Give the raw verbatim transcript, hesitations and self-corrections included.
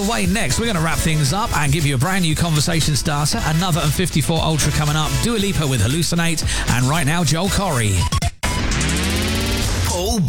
way next. We're going to wrap things up and give you a brand new conversation starter. Another M fifty-four Ultra coming up. Dua Lipa with Hallucinate. And right now, Joel Corry.